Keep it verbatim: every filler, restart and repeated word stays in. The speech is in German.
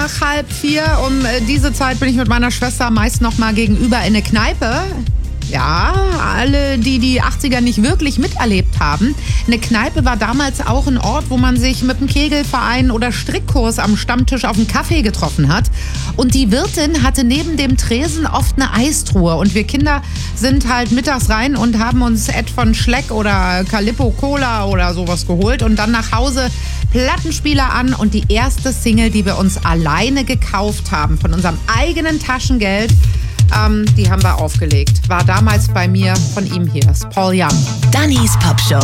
nach halb vier. Um äh, diese Zeit bin ich mit meiner Schwester meist noch mal gegenüber in eine Kneipe. Ja, alle, die die achtziger nicht wirklich miterlebt haben. Eine Kneipe war damals auch ein Ort, wo man sich mit einem Kegelverein oder Strickkurs am Stammtisch auf einen Kaffee getroffen hat. Und die Wirtin hatte neben dem Tresen oft eine Eistruhe. Und wir Kinder sind halt mittags rein und haben uns Ed von Schleck oder Calippo Cola oder sowas geholt. Und dann nach Hause Plattenspieler an. Und die erste Single, die wir uns alleine gekauft haben, von unserem eigenen Taschengeld, Ähm, die haben wir aufgelegt. War damals bei mir von ihm hier, ist Paul Young. Dannys Pop Show.